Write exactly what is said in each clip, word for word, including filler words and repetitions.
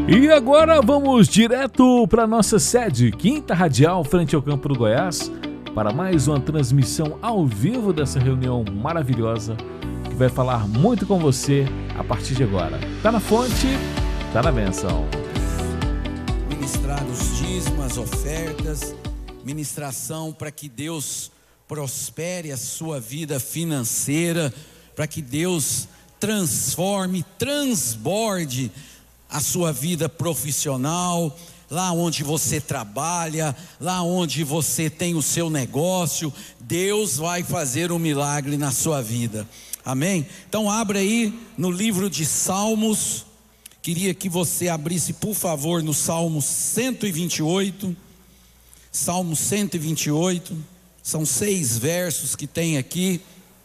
E agora vamos direto para nossa sede, Quinta Radial, frente ao Campo do Goiás, para mais uma transmissão ao vivo dessa reunião maravilhosa que vai falar muito com você a partir de agora. Tá na fonte, tá na bênção. Ministrar os dízimos, as ofertas, ministração para que Deus prospere a sua vida financeira, para que Deus transforme, transborde a sua vida profissional, lá onde você trabalha, lá onde você tem o seu negócio. Deus vai fazer um milagre na sua vida, amém? Então abra aí no livro de Salmos. Queria que você abrisse, por favor, no Salmo cento e vinte e oito. Salmo cento e vinte e oito. São seis versos que tem aqui.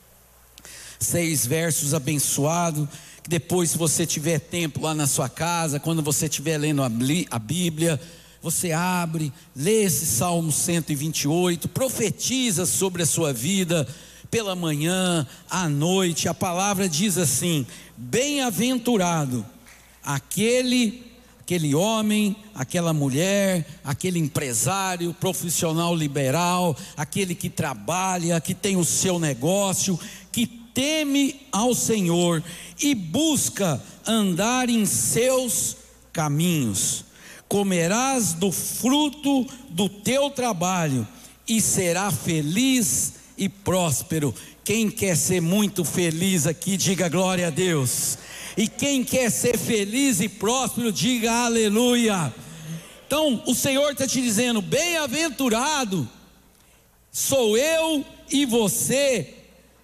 Seis versos abençoados. Que depois, se você tiver tempo lá na sua casa, quando você estiver lendo a Bíblia, você abre, lê esse Salmo cento e vinte e oito, profetiza sobre a sua vida, pela manhã, à noite. A palavra diz assim: bem-aventurado aquele, aquele homem, aquela mulher, aquele empresário, profissional liberal, aquele que trabalha, que tem o seu negócio, que teme ao Senhor e busca andar em seus caminhos. Comerás do fruto do teu trabalho e será feliz e próspero. Quem quer ser muito feliz aqui, diga glória a Deus. E quem quer ser feliz e próspero, diga aleluia. Então o Senhor está te dizendo: bem-aventurado sou eu e você,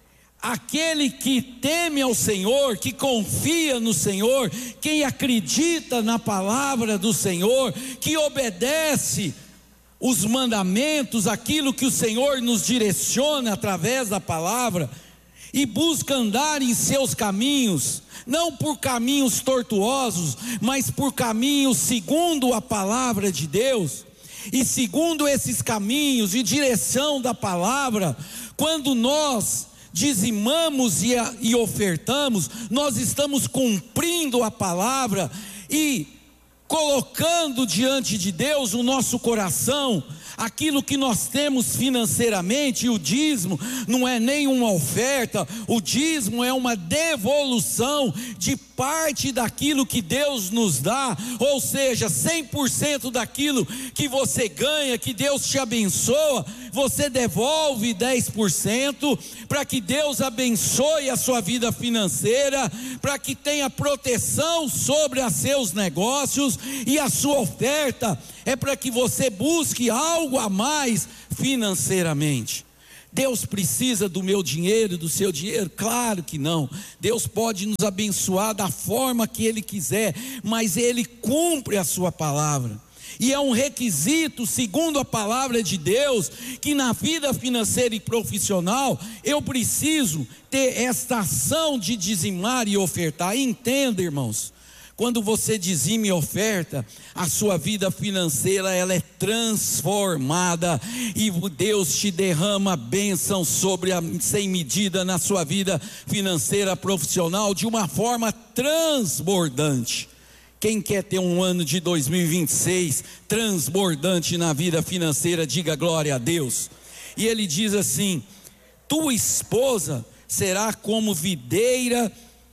aquele que teme ao Senhor, que confia no Senhor, quem acredita na palavra do Senhor, que obedece os mandamentos, aquilo que o Senhor nos direciona através da palavra, e busca andar em seus caminhos, não por caminhos tortuosos, mas por caminhos segundo a palavra de Deus. E segundo esses caminhos e direção da palavra, quando nós dizimamos e, e ofertamos, nós estamos cumprindo a palavra e colocando diante de Deus o nosso coração, aquilo que nós temos financeiramente. E o dízimo não é nem uma oferta, o dízimo é uma devolução de parte daquilo que Deus nos dá, ou seja, cem por cento daquilo que você ganha, que Deus te abençoa, você devolve dez por cento, para que Deus abençoe a sua vida financeira, para que tenha proteção sobre os seus negócios. E a sua oferta é para que você busque algo a mais financeiramente. Deus precisa do meu dinheiro, do seu dinheiro? Claro que não. Deus pode nos abençoar da forma que Ele quiser, mas Ele cumpre a sua palavra. E é um requisito, segundo a palavra de Deus, que na vida financeira e profissional, eu preciso ter esta ação de dizimar e ofertar. E entenda, irmãos, quando você dizima e oferta, a sua vida financeira ela é transformada, e Deus te derrama bênção sobre a, sem medida na sua vida financeira profissional, de uma forma transbordante. Quem quer ter um ano de dois mil e vinte e seis transbordante na vida financeira, diga glória a Deus. E ele diz assim: tua esposa será como videira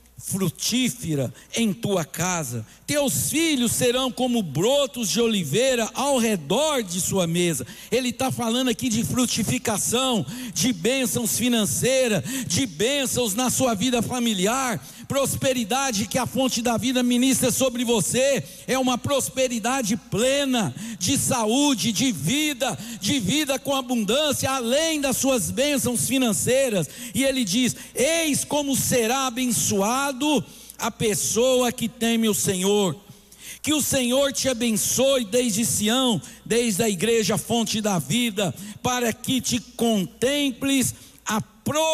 frutífera em tua casa, teus filhos serão como brotos de oliveira ao redor de sua mesa. Ele está falando aqui de frutificação, de bênçãos financeiras, de bênçãos na sua vida familiar. Prosperidade que a fonte da vida ministra sobre você é uma prosperidade plena, de saúde, de vida, de vida com abundância, além das suas bênçãos financeiras. E ele diz: eis como será abençoado a pessoa que teme o Senhor. Que o Senhor te abençoe desde Sião, desde a igreja fonte da vida, para que te contemples a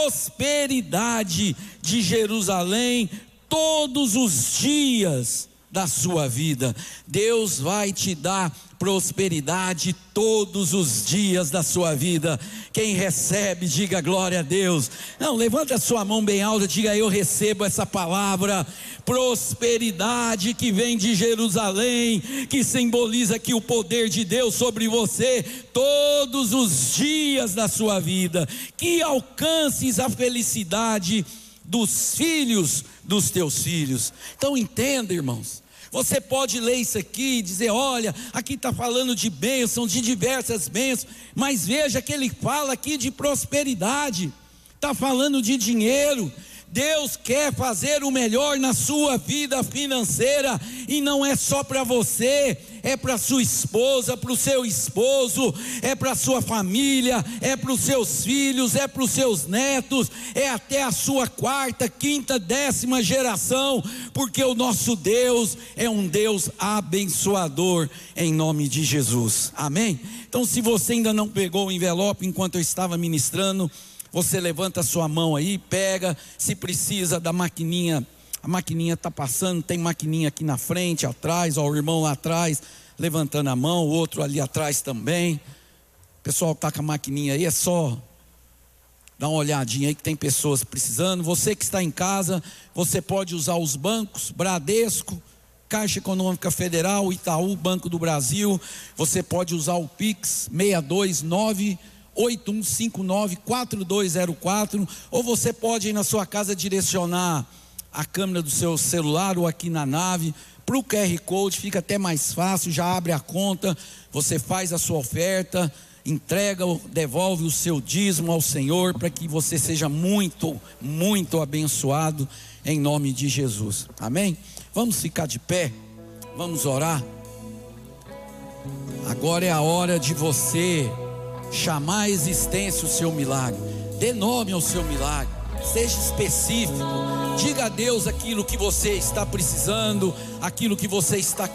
prosperidade de Jerusalém todos os dias da sua vida. Deus vai te dar prosperidade todos os dias da sua vida. Quem recebe, diga glória a Deus. Não, levanta a sua mão bem alta, diga: eu recebo essa palavra. Prosperidade que vem de Jerusalém, que simboliza aqui o poder de Deus sobre você todos os dias da sua vida. Que alcances a felicidade dos filhos dos teus filhos. Então entenda, irmãos, você pode ler isso aqui e dizer: olha, aqui está falando de bênção, de diversas bênçãos, mas veja que ele fala aqui de prosperidade, está falando de dinheiro. Deus quer fazer o melhor na sua vida financeira, e não é só para você, é para sua esposa, para o seu esposo, é para a sua família, é para os seus filhos, é para os seus netos, é até a sua quarta, quinta, décima geração, porque o nosso Deus é um Deus abençoador, em nome de Jesus, amém? Então, se você ainda não pegou o envelope enquanto eu estava ministrando, você levanta a sua mão aí, pega. Se precisa da maquininha, a maquininha está passando, tem maquininha aqui na frente, atrás, ó, o irmão lá atrás levantando a mão, o outro ali atrás também. O pessoal está com a maquininha aí, é só dar uma olhadinha aí que tem pessoas precisando. Você que está em casa, você pode usar os bancos, Bradesco, Caixa Econômica Federal, Itaú, Banco do Brasil. Você pode usar o Pix seis dois nove oito um cinco nove quatro dois zero quatro, ou você pode ir na sua casa direcionar a câmera do seu celular ou aqui na nave para o Q R Code, fica até mais fácil, já abre a conta, você faz a sua oferta, entrega, devolve o seu dízimo ao Senhor, para que você seja muito, muito abençoado em nome de Jesus, amém? Vamos ficar de pé, vamos orar. Agora é a hora de você chamar à existência o seu milagre. Dê nome ao seu milagre, seja específico, diga a Deus aquilo que você está precisando, aquilo que você está